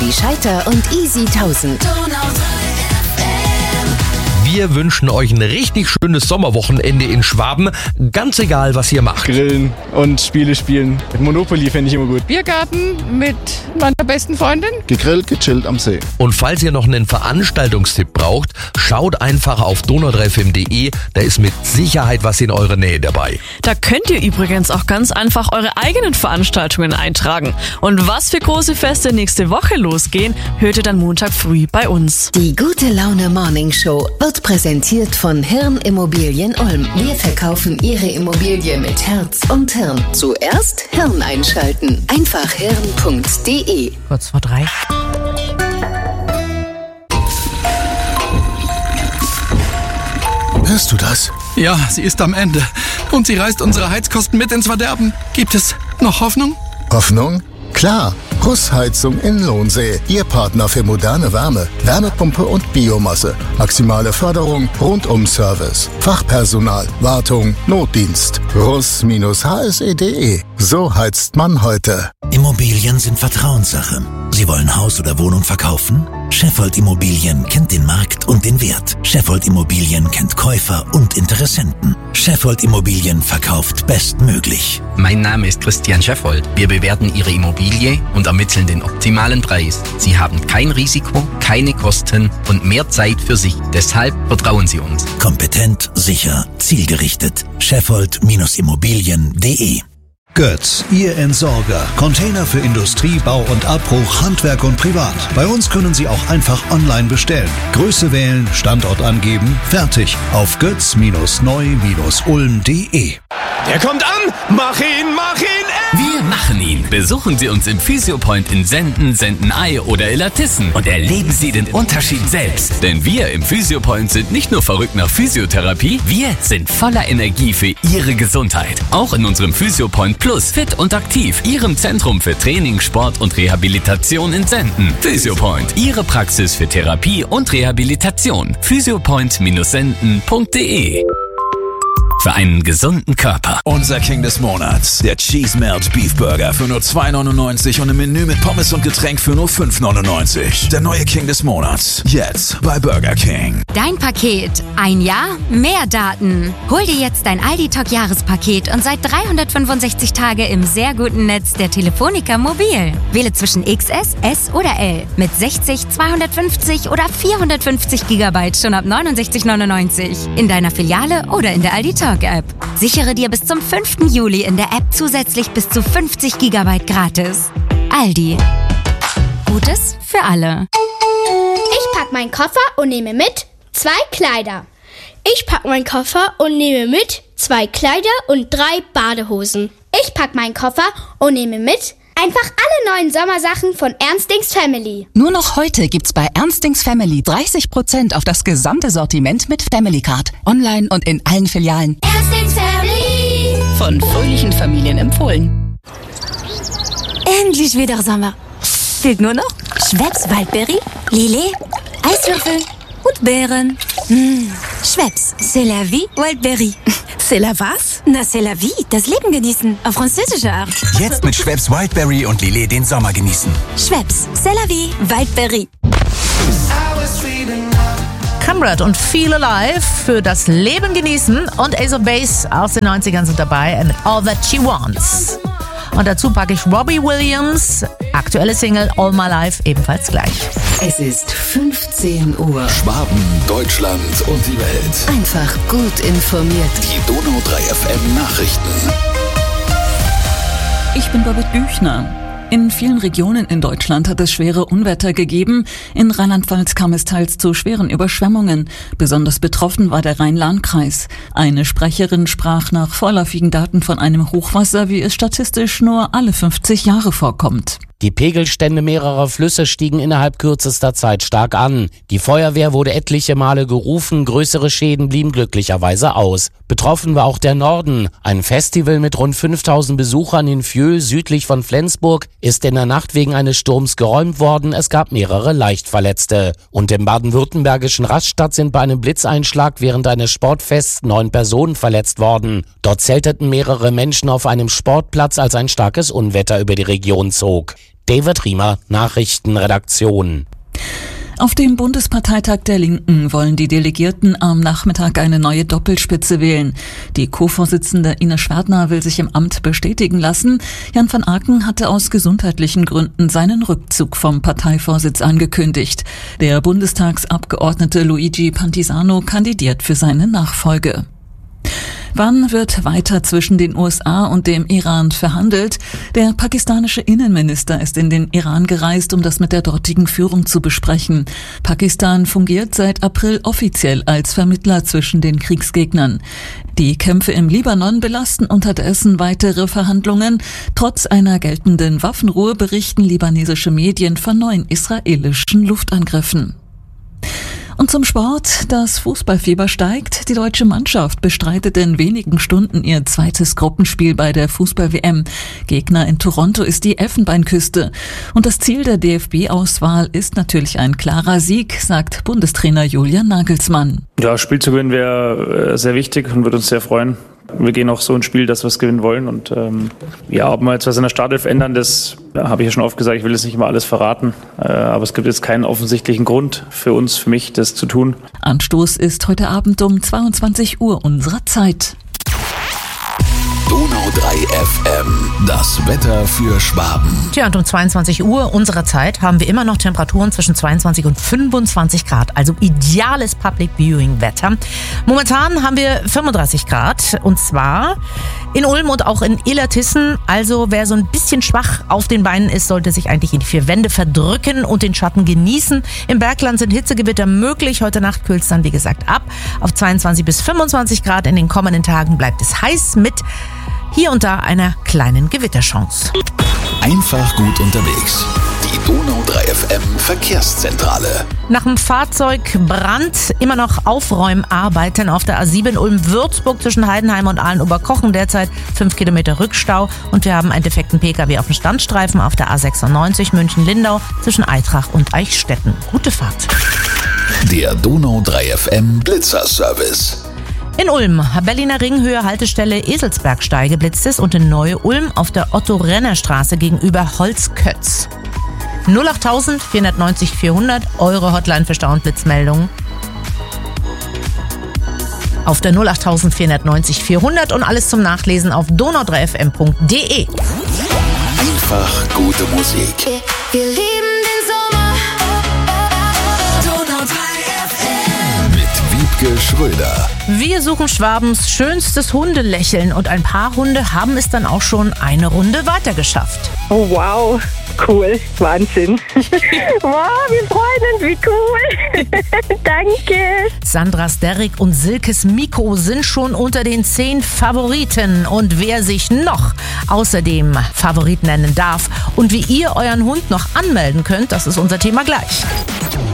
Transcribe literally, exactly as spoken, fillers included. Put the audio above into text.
Easy Scheiter und Easy tausend. Wir wünschen euch ein richtig schönes Sommerwochenende in Schwaben. Ganz egal, was ihr macht. Grillen und Spiele spielen. Monopoly fände ich immer gut. Biergarten mit meiner besten Freundin. Gegrillt, gechillt am See. Und falls ihr noch einen Veranstaltungstipp braucht, schaut einfach auf donau drei f m punkt d e. Da ist mit Sicherheit was in eurer Nähe dabei. Da könnt ihr übrigens auch ganz einfach eure eigenen Veranstaltungen eintragen. Und was für große Feste nächste Woche losgehen, hört ihr dann Montag früh bei uns. Die Gute Laune Morning Show wird präsentiert von Hirn Immobilien Ulm. Wir verkaufen Ihre Immobilie mit Herz und Hirn. Zuerst Hirn einschalten. Einfach hirn punkt d e. Kurz vor drei. Hörst du das? Ja, sie ist am Ende. Und sie reißt unsere Heizkosten mit ins Verderben. Gibt es noch Hoffnung? Hoffnung? Klar. Russheizung in Lohnsee. Ihr Partner für moderne Wärme, Wärmepumpe und Biomasse. Maximale Förderung, Rundum-Service. Fachpersonal, Wartung, Notdienst. russ Bindestrich h s e punkt d e. So heizt man heute. Immobilien sind Vertrauenssache. Sie wollen Haus oder Wohnung verkaufen? Sheffield Immobilien kennt den Markt und den Wert. Sheffield Immobilien kennt Käufer und Interessenten. Sheffield Immobilien verkauft bestmöglich. Mein Name ist Christian Sheffield. Wir bewerten Ihre Immobilie und ermitteln den optimalen Preis. Sie haben kein Risiko, keine Kosten und mehr Zeit für sich. Deshalb vertrauen Sie uns. Kompetent, sicher, zielgerichtet. Sheffield Immobilien punkt d e. Götz, Ihr Entsorger. Container für Industrie, Bau und Abbruch, Handwerk und Privat. Bei uns können Sie auch einfach online bestellen. Größe wählen, Standort angeben, fertig. Auf götz neu ulm punkt d e. Der kommt an! Mach ihn, mach ihn! Ey! Wir machen ihn. Besuchen Sie uns im Physiopoint in Senden, Sendenei oder Illertissen und erleben Sie den Unterschied selbst. Denn wir im Physiopoint sind nicht nur verrückt nach Physiotherapie, wir sind voller Energie für Ihre Gesundheit. Auch in unserem Physiopoint Plus Fit und Aktiv, Ihrem Zentrum für Training, Sport und Rehabilitation in Senden. Physiopoint, Ihre Praxis für Therapie und Rehabilitation. physiopoint senden punkt d e. Für einen gesunden Körper. Unser King des Monats, der Cheese Melt Beef Burger für nur zwei neunundneunzig und im Menü mit Pommes und Getränk für nur fünf neunundneunzig. Der neue King des Monats, jetzt bei Burger King. Dein Paket, ein Jahr, mehr Daten. Hol dir jetzt dein Aldi Talk Jahrespaket und seit dreihundertfünfundsechzig Tage im sehr guten Netz der Telefonica Mobil. Wähle zwischen X S, S oder L mit sechzig, zweihundertfünfzig oder vierhundertfünfzig Gigabyte schon ab neunundsechzig neunundneunzig. In deiner Filiale oder in der Aldi Talk App. Sichere dir bis zum fünften Juli in der App zusätzlich bis zu fünfzig Gigabyte gratis. Aldi. Gutes für alle. Ich pack meinen Koffer und nehme mit zwei Kleider. Ich pack meinen Koffer und nehme mit zwei Kleider und drei Badehosen. Ich pack meinen Koffer und nehme mit einfach alle neuen Sommersachen von Ernstings Family. Nur noch heute gibt's bei Ernstings Family dreißig Prozent auf das gesamte Sortiment mit Family Card. Online und in allen Filialen. Ernstings Family. Von fröhlichen Familien empfohlen. Endlich wieder Sommer. Fehlt nur noch Schweppes Waldberry, Lillet, Eiswürfel und Beeren. Mmh. Schweppes, c'est la vie, Waldberry. C'est la was? Na, c'est la vie, das Leben genießen, auf französische Art. Jetzt mit Schweppes Wildberry und Lillet den Sommer genießen. Schweppes, c'est la vie, Waldberry. Camrad und Feel Alive für das Leben genießen und Ace of Base aus den neunzigern sind dabei mit All That She Wants. Und dazu packe ich Robbie Williams, aktuelle Single All My Life, ebenfalls gleich. Es ist fünfzehn Uhr. Schwaben, Deutschland und die Welt. Einfach gut informiert. Die Donau drei F M Nachrichten. Ich bin Babette Büchner. In vielen Regionen in Deutschland hat es schwere Unwetter gegeben. In Rheinland-Pfalz kam es teils zu schweren Überschwemmungen. Besonders betroffen war der Rhein-Lahn-Kreis. Eine Sprecherin sprach nach vorläufigen Daten von einem Hochwasser, wie es statistisch nur alle fünfzig Jahre vorkommt. Die Pegelstände mehrerer Flüsse stiegen innerhalb kürzester Zeit stark an. Die Feuerwehr wurde etliche Male gerufen, größere Schäden blieben glücklicherweise aus. Betroffen war auch der Norden. Ein Festival mit rund fünftausend Besuchern in Fjöhl südlich von Flensburg ist in der Nacht wegen eines Sturms geräumt worden. Es gab mehrere Leichtverletzte. Und im baden-württembergischen Rastatt sind bei einem Blitzeinschlag während eines Sportfests neun Personen verletzt worden. Dort zelteten mehrere Menschen auf einem Sportplatz, als ein starkes Unwetter über die Region zog. David Riemer, Nachrichtenredaktion. Auf dem Bundesparteitag der Linken wollen die Delegierten am Nachmittag eine neue Doppelspitze wählen. Die Co-Vorsitzende Ines Schwerdner will sich im Amt bestätigen lassen. Jan van Aken hatte aus gesundheitlichen Gründen seinen Rückzug vom Parteivorsitz angekündigt. Der Bundestagsabgeordnete Luigi Pantisano kandidiert für seine Nachfolge. Wann wird weiter zwischen den U S A und dem Iran verhandelt? Der pakistanische Innenminister ist in den Iran gereist, um das mit der dortigen Führung zu besprechen. Pakistan fungiert seit April offiziell als Vermittler zwischen den Kriegsgegnern. Die Kämpfe im Libanon belasten unterdessen weitere Verhandlungen. Trotz einer geltenden Waffenruhe berichten libanesische Medien von neuen israelischen Luftangriffen. Und zum Sport. Das Fußballfieber steigt. Die deutsche Mannschaft bestreitet in wenigen Stunden ihr zweites Gruppenspiel bei der Fußball-W M. Gegner in Toronto ist die Elfenbeinküste. Und das Ziel der D F B-Auswahl ist natürlich ein klarer Sieg, sagt Bundestrainer Julian Nagelsmann. Ja, Spiel zu gewinnen wäre sehr wichtig und würde uns sehr freuen. Wir gehen auch so ins Spiel, dass wir es gewinnen wollen. Und ähm, ja, ob wir jetzt was in der Startelf ändern, das ja, habe ich ja schon oft gesagt. Ich will jetzt nicht immer alles verraten. Äh, aber es gibt jetzt keinen offensichtlichen Grund für uns, für mich, das zu tun. Anstoß ist heute Abend um zweiundzwanzig Uhr unserer Zeit. Donau drei F M, das Wetter für Schwaben. Tja, und um zweiundzwanzig Uhr unserer Zeit haben wir immer noch Temperaturen zwischen zweiundzwanzig und fünfundzwanzig Grad, also ideales Public Viewing Wetter. Momentan haben wir fünfunddreißig Grad und zwar in Ulm und auch in Illertissen. Also wer so ein bisschen schwach auf den Beinen ist, sollte sich eigentlich in die vier Wände verdrücken und den Schatten genießen. Im Bergland sind Hitzegewitter möglich. Heute Nacht kühlt es dann, wie gesagt, ab auf zweiundzwanzig bis fünfundzwanzig Grad. In den kommenden Tagen bleibt es heiß mit hier und da einer kleinen Gewitterchance. Einfach gut unterwegs. Die Donau drei F M Verkehrszentrale. Nach dem Fahrzeugbrand immer noch Aufräumarbeiten auf der A sieben Ulm-Würzburg zwischen Heidenheim und Aalen-Oberkochen. Derzeit fünf Kilometer Rückstau. Und wir haben einen defekten Pkw auf dem Standstreifen auf der A sechsundneunzig München-Lindau zwischen Eitrach und Eichstätten. Gute Fahrt. Der Donau drei F M Blitzer-Service. In Ulm, Berliner Ringhöhe, Haltestelle Eselsbergsteig geblitzt ist und in Neu-Ulm auf der Otto-Renner-Straße gegenüber Holzkötz. null acht vier neun null vierhundert, eure Hotline für Stau- und Blitzmeldungen. Auf der null acht vier neun null vierhundert und alles zum Nachlesen auf donau drei f m punkt d e. Einfach gute Musik. Wir lieben den Sommer. Donau drei F M. Mit Wiebke Schröder. Wir suchen Schwabens schönstes Hundelächeln und ein paar Hunde haben es dann auch schon eine Runde weitergeschafft. Oh wow, cool, Wahnsinn. Wow, wir freuen uns, wie cool. Danke. Sandras Derrick und Silkes Miko sind schon unter den zehn Favoriten. Und wer sich noch außerdem Favorit nennen darf und wie ihr euren Hund noch anmelden könnt, das ist unser Thema gleich.